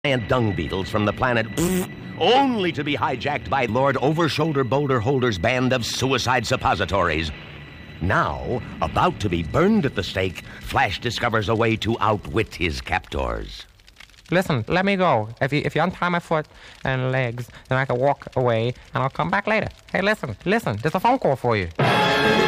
giant dung beetles from the planet, only to be hijacked by Lord Overshoulder Boulder Holder's band of suicide suppositories. Now, about to be burned at the stake, Flash discovers a way to outwit his captors. Listen, let me go. If you untie my foot and legs, then I can walk away, and I'll come back later. Hey, listen, there's a phone call for you.